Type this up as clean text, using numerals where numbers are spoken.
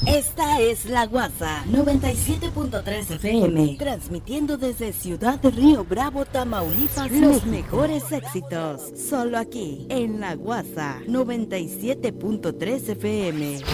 Esta es La Guasa 97.3 FM, transmitiendo desde Ciudad de Río Bravo, Tamaulipas, los mejores éxitos, solo aquí en La Guasa 97.3 FM.